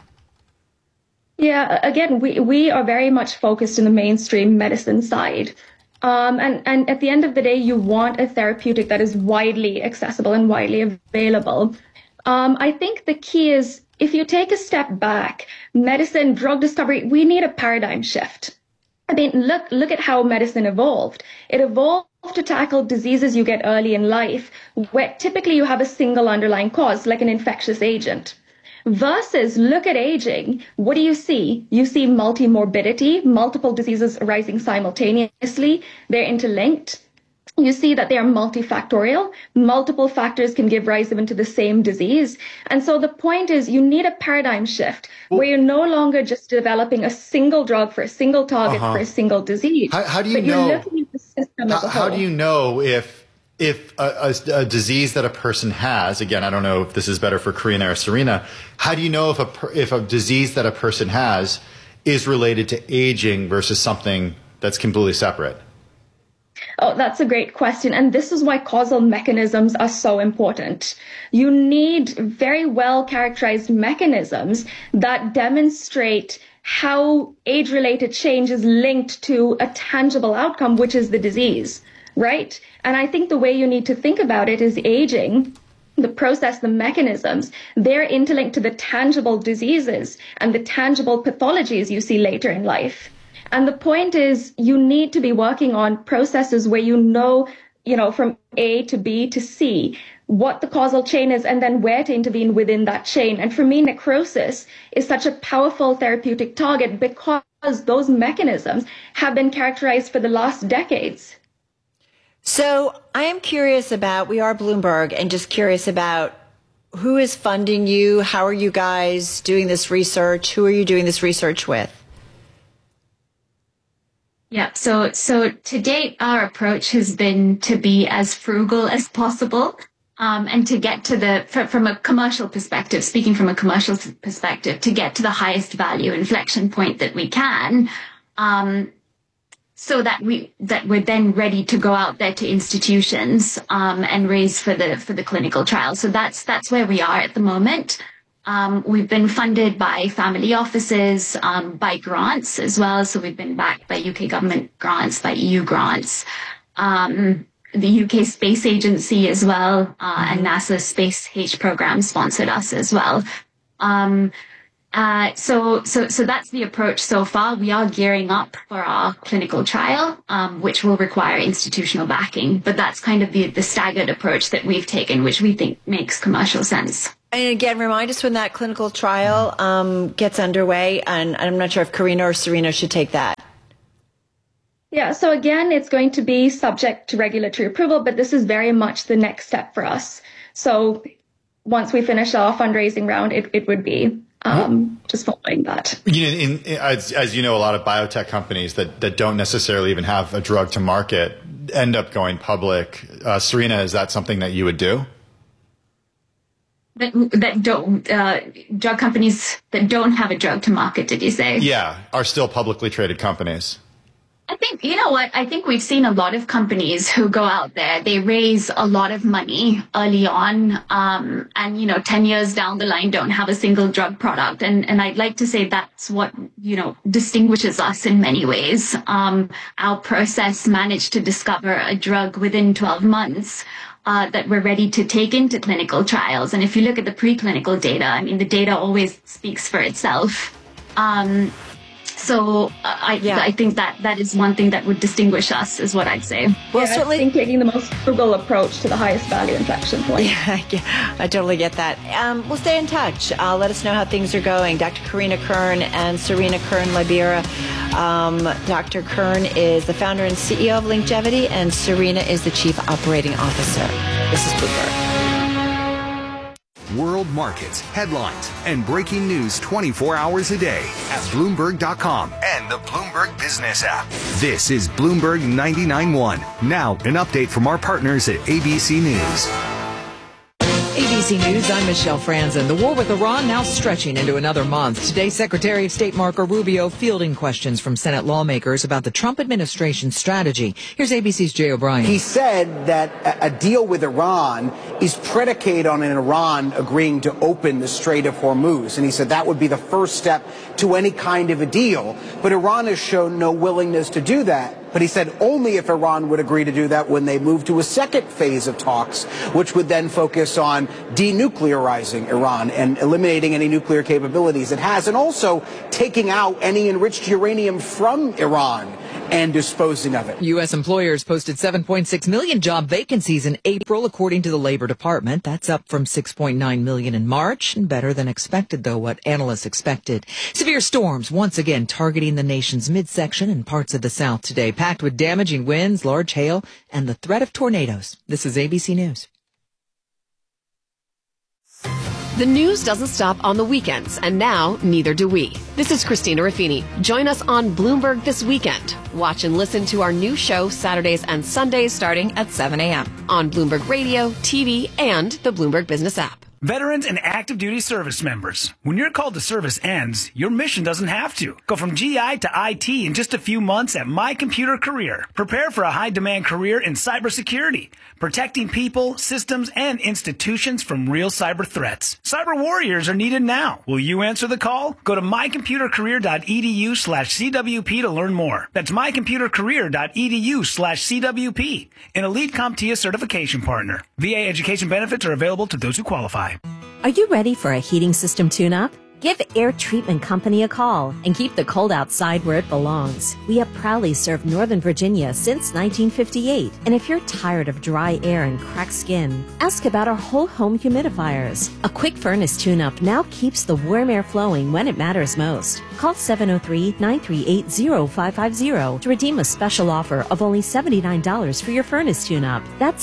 Yeah, again, we are very much focused in the mainstream medicine side. And at the end of the day, you want a therapeutic that is widely accessible and widely available. I think the key is, if you take a step back, medicine, drug discovery, we need a paradigm shift. I mean, look at how medicine evolved. It evolved to tackle diseases you get early in life, where typically you have a single underlying cause, like an infectious agent. Versus, look at aging. What do you see? You see multimorbidity, multiple diseases arising simultaneously. They're interlinked. You see that they are multifactorial. Multiple factors can give rise even to the same disease. And so the point is, you need a paradigm shift where you're no longer just developing a single drug for a single target for a single disease. How do you know? You're looking at the system as a whole. How do you know if a disease that a person has, again, I don't know if this is better for Karina or Serena, how do you know if a disease that a person has is related to aging versus something that's completely separate? Oh, that's a great question. And this is why causal mechanisms are so important. You need very well characterized mechanisms that demonstrate how age-related change is linked to a tangible outcome, which is the disease, right? And I think the way you need to think about it is aging, the process, the mechanisms, they're interlinked to the tangible diseases and the tangible pathologies you see later in life. And the point is, you need to be working on processes where you know, from A to B to C, what the causal chain is, and then where to intervene within that chain. And for me, necrosis is such a powerful therapeutic target because those mechanisms have been characterized for the last decades. So I am curious about, we are Bloomberg, and just curious about who is funding you? How are you guys doing this research? Who are you doing this research with? Yeah, so to date, our approach has been to be as frugal as possible, and to get to from a commercial perspective, speaking from a commercial perspective, to get to the highest value inflection point that we can, so that we're then ready to go out there to institutions and raise for the clinical trial. So that's where we are at the moment. We've been funded by family offices, by grants as well. So we've been backed by UK government grants, by EU grants, the UK Space Agency as well, and NASA Space H program sponsored us as well. So that's the approach so far. We are gearing up for our clinical trial, which will require institutional backing. But that's kind of the staggered approach that we've taken, which we think makes commercial sense. And again, remind us when that clinical trial gets underway. And I'm not sure if Karina or Serena should take that. Yeah, so again, it's going to be subject to regulatory approval, but this is very much the next step for us. So once we finish our fundraising round, it would be just following that. As you know, a lot of biotech companies that don't necessarily even have a drug to market end up going public. Serena, is that something that you would do? That don't drug companies that don't have a drug to market, did you say? Yeah, are still publicly traded companies. I think, you know what, I think we've seen a lot of companies who go out there, they raise a lot of money early on, and, 10 years down the line don't have a single drug product. And I'd like to say that's what, distinguishes us in many ways. Our process managed to discover a drug within 12 months. That we're ready to take into clinical trials. And if you look at the preclinical data, I mean, the data always speaks for itself. So I think that is one thing that would distinguish us, is what I'd say. Well, certainly, I think taking the most frugal approach to the highest value inflection point. Yeah, I totally get that. We'll stay in touch. Let us know how things are going. Dr. Karina Kern and Serena Kern-Libera. Dr. Kern is the founder and CEO of Longevity, and Serena is the Chief Operating Officer. This is Bloomberg. World markets, headlines, and breaking news 24 hours a day at Bloomberg.com and the Bloomberg Business app. This is Bloomberg 99.1. Now, an update from our partners at ABC News. ABC News, I'm Michelle Franzen. The war with Iran now stretching into another month. Today, Secretary of State Marco Rubio fielding questions from Senate lawmakers about the Trump administration's strategy. Here's ABC's Jay O'Brien. He said that a deal with Iran is predicated on Iran agreeing to open the Strait of Hormuz. And he said that would be the first step to any kind of a deal. But Iran has shown no willingness to do that. But he said only if Iran would agree to do that when they move to a second phase of talks, which would then focus on denuclearizing Iran and eliminating any nuclear capabilities it has, and also taking out any enriched uranium from Iran and disposing of it. U.S. employers posted 7.6 million job vacancies in April, according to the Labor Department. That's up from 6.9 million in March, and better than expected, though, what analysts expected. Severe storms once again targeting the nation's midsection and parts of the South today, packed with damaging winds, large hail, and the threat of tornadoes. This is ABC News. The news doesn't stop on the weekends, and now neither do we. This is Christina Ruffini. Join us on Bloomberg this weekend. Watch and listen to our new show Saturdays and Sundays starting at 7 a.m. on Bloomberg Radio, TV, and the Bloomberg Business app. Veterans and active duty service members. When your call to service ends, your mission doesn't have to. Go from GI to IT in just a few months at My Computer Career. Prepare for a high-demand career in cybersecurity, protecting people, systems, and institutions from real cyber threats. Cyber warriors are needed now. Will you answer the call? Go to mycomputercareer.edu/CWP to learn more. That's mycomputercareer.edu/CWP. An Elite CompTIA certification partner. VA education benefits are available to those who qualify. Are you ready for a heating system tune-up? Give Air Treatment Company a call and keep the cold outside where it belongs. We have proudly served Northern Virginia since 1958. And if you're tired of dry air and cracked skin, ask about our whole home humidifiers. A quick furnace tune-up now keeps the warm air flowing when it matters most. Call 703-938-0550 to redeem a special offer of only $79 for your furnace tune-up. That's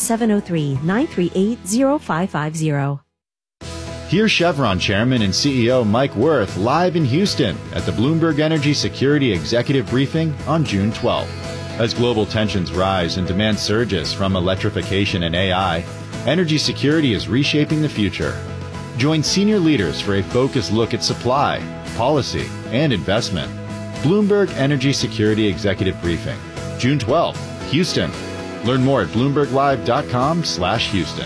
703-938-0550. Here's Chevron Chairman and CEO Mike Wirth live in Houston at the Bloomberg Energy Security Executive Briefing on June 12th. As global tensions rise and demand surges from electrification and AI, energy security is reshaping the future. Join senior leaders for a focused look at supply, policy, and investment. Bloomberg Energy Security Executive Briefing, June 12th, Houston. Learn more at BloombergLive.com/Houston.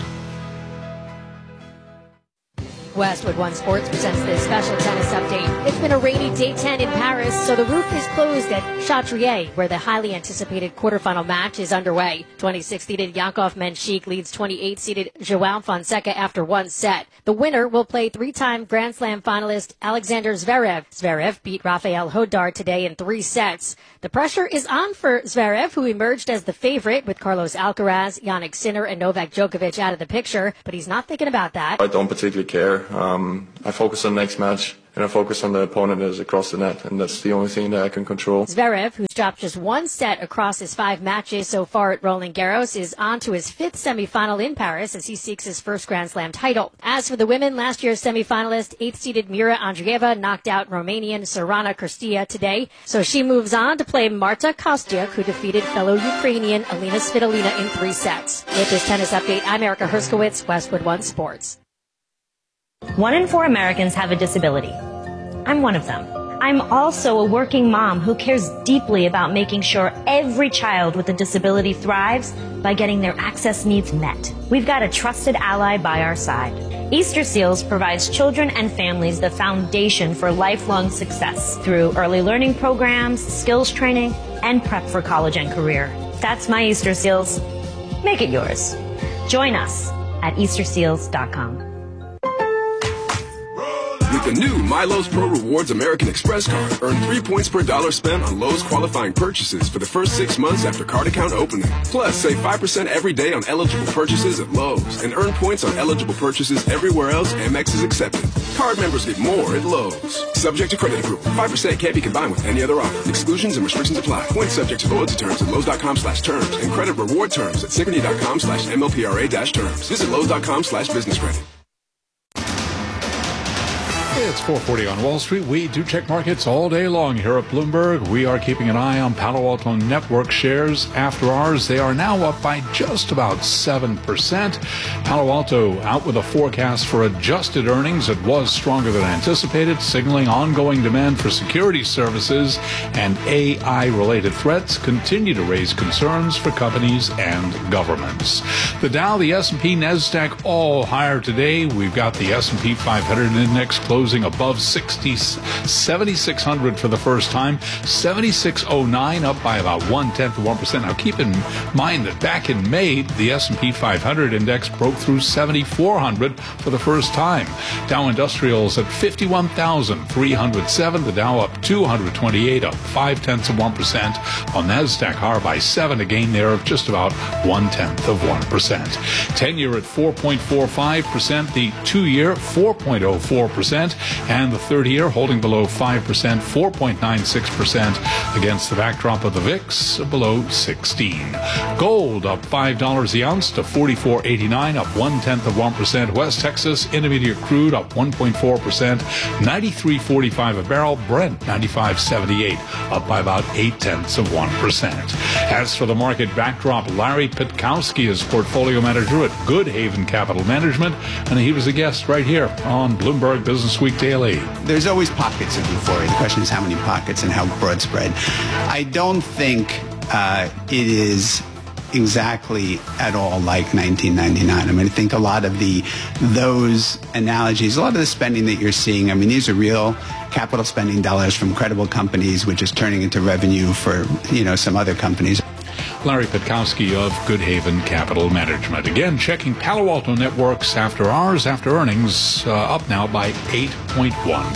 Westwood One Sports presents this special tennis update. It's been a rainy day 10 in Paris, so the roof is closed at Chatrier, where the highly anticipated quarterfinal match is underway. 26-seeded Yakov Menchik leads 28-seeded Joao Fonseca after one set. The winner will play three-time Grand Slam finalist Alexander Zverev. Zverev beat Rafael Hodar today in 3 sets. The pressure is on for Zverev, who emerged as the favorite with Carlos Alcaraz, Jannik Sinner, and Novak Djokovic out of the picture, but he's not thinking about that. I don't particularly care. I focus on the next match, and I focus on the opponent that is across the net, and that's the only thing that I can control. Zverev, who's dropped just one set across his 5 matches so far at Roland Garros, is on to his 5th semifinal in Paris as he seeks his first Grand Slam title. As for the women, last year's semifinalist, 8th-seeded Mira Andreeva knocked out Romanian Sorana Cîrstea today, so she moves on to play Marta Kostyuk, who defeated fellow Ukrainian Alina Svitolina in 3 sets. With this tennis update, I'm Erica Herskowitz, Westwood One Sports. 1 in 4 Americans have a disability. I'm one of them. I'm also a working mom who cares deeply about making sure every child with a disability thrives by getting their access needs met. We've got a trusted ally by our side. Easter Seals provides children and families the foundation for lifelong success through early learning programs, skills training, and prep for college and career. That's my Easter Seals. Make it yours. Join us at EasterSeals.com. With the new MyLowe's Pro Rewards American Express card, earn 3 points per dollar spent on Lowe's qualifying purchases for the first 6 months after card account opening. Plus, save 5% every day on eligible purchases at Lowe's and earn points on eligible purchases everywhere else Amex is accepted. Card members get more at Lowe's. Subject to credit approval. 5% can't be combined with any other offer. Exclusions and restrictions apply. Points subject to loyalty terms at Lowe's.com/terms and credit reward terms at Synchrony.com/MLPRA-terms. Visit Lowe's.com/business credit. It's 4:40 on Wall Street. We do check markets all day long here at Bloomberg. We are keeping an eye on Palo Alto Network shares after hours. They are now up by just about 7%. Palo Alto out with a forecast for adjusted earnings that was stronger than anticipated, signaling ongoing demand for security services, and AI-related threats continue to raise concerns for companies and governments. The Dow, the S&P, NASDAQ all higher today. We've got the S&P 500 index closing above 7,600 for the first time. 7609 up by about 0.1%. Now keep in mind that back in May, the S&P 500 index broke through 7,400 for the first time. Dow Industrials at 51,307. The Dow up 228, up 0.5%. While NASDAQ higher by 7, a gain there of just about 0.1%. 10-year at 4.45%. The 2-year 4.04%. And the 30-year holding below 5%, 4.96% against the backdrop of the VIX below 16. Gold up $5 the ounce to $44.89, up 0.1%. West Texas Intermediate crude up 1.4%, $93.45 a barrel. Brent $95.78, up by about 0.8%. As for the market backdrop, Larry Pitkowski is portfolio manager at Good Haven Capital Management, and he was a guest right here on Bloomberg Business Week Daily. There's always pockets of euphoria. The question is how many pockets and how broad spread. I don't think it is exactly at all like 1999. I mean, I think a lot of those analogies, a lot of the spending that you're seeing, I mean, these are real capital spending dollars from credible companies, which is turning into revenue for, some other companies. Larry Pitkowski of Good Haven Capital Management. Again, checking Palo Alto Networks after hours after earnings, up now by 8.1%.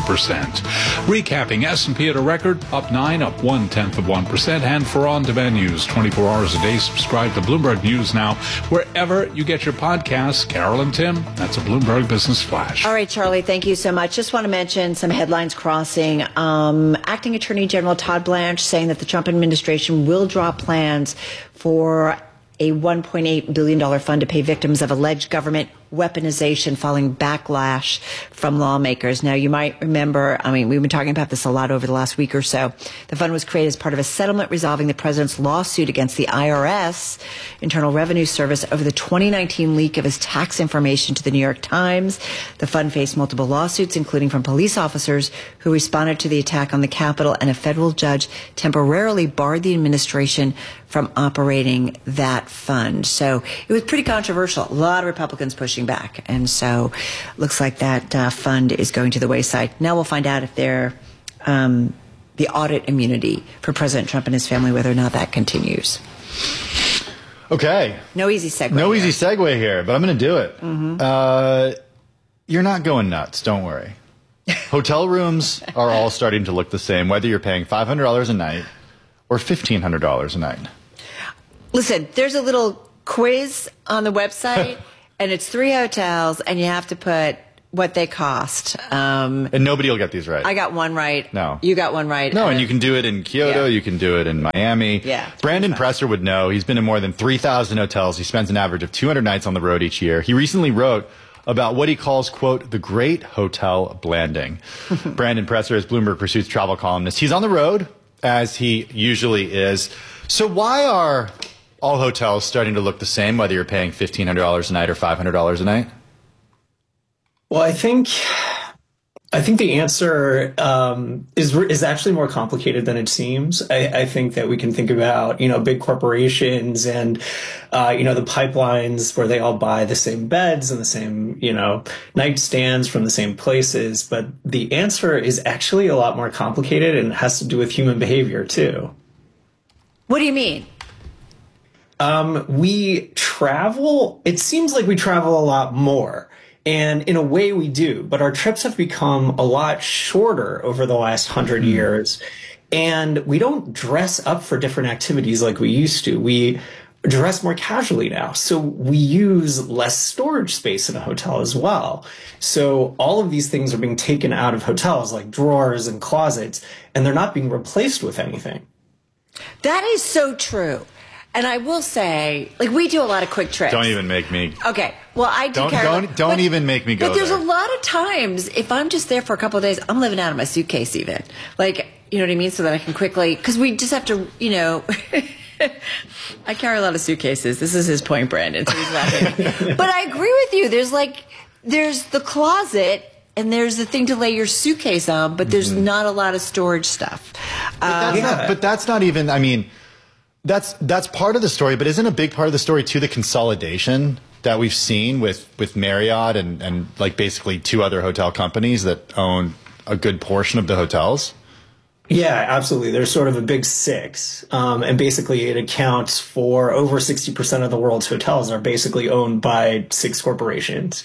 Recapping, S&P at a record, up 9, up 0.1%. And for on-demand news 24 hours a day, subscribe to Bloomberg News Now wherever you get your podcasts. Carol and Tim, that's a Bloomberg Business Flash. All right, Charlie, thank you so much. Just want to mention some headlines crossing. Acting Attorney General Todd Blanche saying that the Trump administration will draw plans for a $1.8 billion fund to pay victims of alleged government weaponization following backlash from lawmakers. Now, you might remember, we've been talking about this a lot over the last week or so. The fund was created as part of a settlement resolving the president's lawsuit against the IRS, Internal Revenue Service, over the 2019 leak of his tax information to the New York Times. The fund faced multiple lawsuits, including from police officers who responded to the attack on the Capitol, and a federal judge temporarily barred the administration from operating that fund. So it was pretty controversial. A lot of Republicans pushing back. And so looks like that fund is going to the wayside. Now we'll find out if they're the audit immunity for President Trump and his family, whether or not that continues. Okay. No easy segue. No easy segue here, but I'm going to do it. Mm-hmm. You're not going nuts. Don't worry. Hotel rooms are all starting to look the same, whether you're paying $500 a night or $1,500 a night. Listen, there's a little quiz on the website, and it's 3 hotels, and you have to put what they cost. And nobody will get these right. I got one right. No. You got one right. No, and you can do it in Kyoto. Yeah. You can do it in Miami. Yeah. Brandon Presser would know. He's been in more than 3,000 hotels. He spends an average of 200 nights on the road each year. He recently wrote about what he calls, quote, the great hotel blanding. Brandon Presser is Bloomberg Pursuit's travel columnist. He's on the road, as he usually is. So why are all hotels starting to look the same, whether you're paying $1,500 a night or $500 a night? Well, I think the answer is actually more complicated than it seems. I think that we can think about, big corporations and, the pipelines where they all buy the same beds and the same, nightstands from the same places. But the answer is actually a lot more complicated, and it has to do with human behavior, too. What do you mean? We travel. It seems like we travel a lot more. And in a way we do, but our trips have become a lot shorter over the last 100 years. And we don't dress up for different activities like we used to. We dress more casually now. So we use less storage space in a hotel as well. So all of these things are being taken out of hotels, like drawers and closets, and they're not being replaced with anything. That is so true. And I will say, we do a lot of quick trips. Don't even make me. Okay. Well, I do. Don't even make me go there. But there's a lot of times, if I'm just there for a couple of days, I'm living out of my suitcase even. You know what I mean? So that I can quickly, because we just have to, I carry a lot of suitcases. This is his point, Brandon. So he's laughing. But I agree with you. There's the closet, and there's the thing to lay your suitcase on, but there's not a lot of storage stuff. But that's not even, that's part of the story, but isn't a big part of the story too the consolidation that we've seen with Marriott and basically 2 other hotel companies that own a good portion of the hotels? Yeah, absolutely. There's sort of a big 6. And basically it accounts for over 60% of the world's hotels are basically owned by 6 corporations.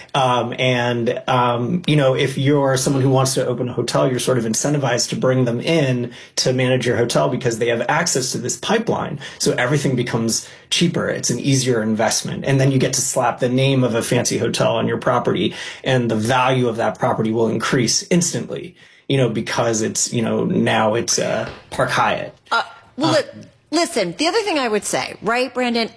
If you're someone who wants to open a hotel, you're sort of incentivized to bring them in to manage your hotel because they have access to this pipeline. So everything becomes cheaper. It's an easier investment. And then you get to slap the name of a fancy hotel on your property, and the value of that property will increase instantly. Because it's, now it's Park Hyatt. Listen, the other thing I would say, right, Brandon?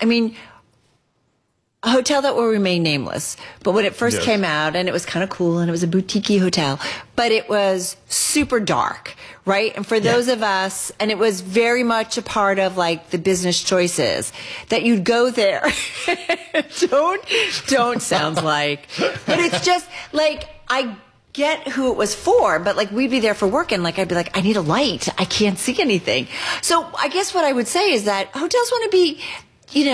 A hotel that will remain nameless. But when it first came out, and it was kind of cool, and it was a boutique hotel, but it was super dark, right? And for those of us, and it was very much a part of the business choices that you'd go there. Don't sound like, but it's just I get who it was for, but we'd be there for work, and I'd be I need a light. I can't see anything. So I guess what I would say is that hotels want to be,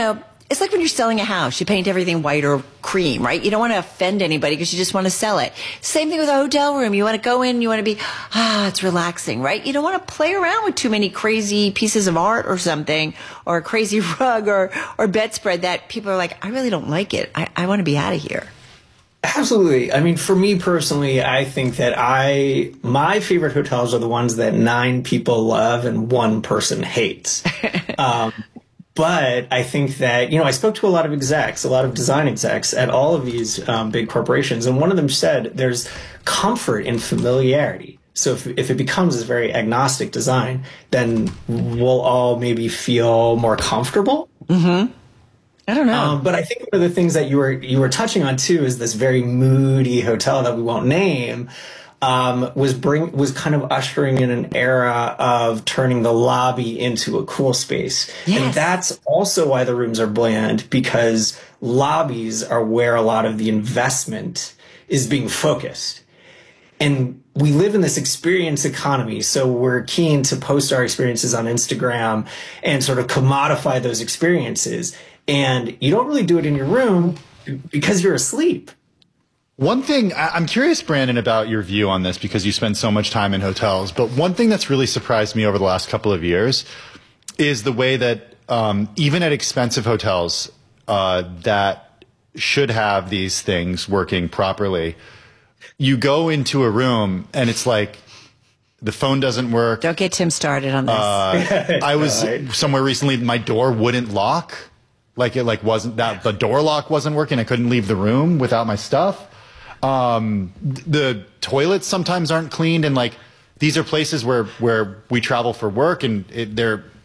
It's like when you're selling a house, you paint everything white or cream, right? You don't want to offend anybody because you just want to sell it. Same thing with a hotel room. You want to go in, you want to be, it's relaxing, right? You don't want to play around with too many crazy pieces of art or something, or a crazy rug or bedspread that people are like, I really don't like it. I want to be out of here. Absolutely. I mean, for me personally, I think that my favorite hotels are the ones that 9 people love and 1 person hates. But I think that, I spoke to a lot of execs, a lot of design execs at all of these big corporations. And one of them said there's comfort in familiarity. So if it becomes this very agnostic design, then we'll all maybe feel more comfortable. Mm-hmm. I don't know. But I think one of the things that you were touching on, too, is this very moody hotel that we won't name. Was kind of ushering in an era of turning the lobby into a cool space. Yes. And that's also why the rooms are bland, because lobbies are where a lot of the investment is being focused. And we live in this experience economy, so we're keen to post our experiences on Instagram and sort of commodify those experiences. And you don't really do it in your room because you're asleep. One thing, I'm curious, Brandon, about your view on this because you spend so much time in hotels, but one thing that's really surprised me over the last couple of years is the way that even at expensive hotels that should have these things working properly, you go into a room and it's like the phone doesn't work. Don't get Tim started on this. I was somewhere recently, my door wouldn't lock. The door lock wasn't working. I couldn't leave the room without my stuff. The toilets sometimes aren't cleaned, and these are places where we travel for work, and they're